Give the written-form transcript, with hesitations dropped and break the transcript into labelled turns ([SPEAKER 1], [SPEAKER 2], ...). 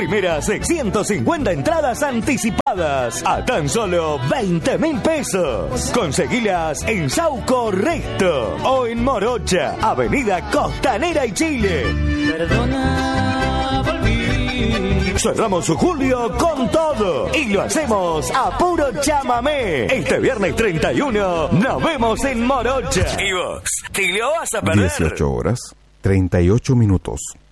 [SPEAKER 1] Primeras 150 entradas anticipadas a tan solo 20.000 pesos. Conseguilas en Sauco Resto o en Morocha, Avenida Costanera y Chile.
[SPEAKER 2] Perdona, volví.
[SPEAKER 1] Cerramos julio con todo y lo hacemos a puro chamamé. Este viernes 31 nos vemos en Morocha. ¿Y vos? ¿Te lo vas a perder?
[SPEAKER 3] 18 horas, 38 minutos.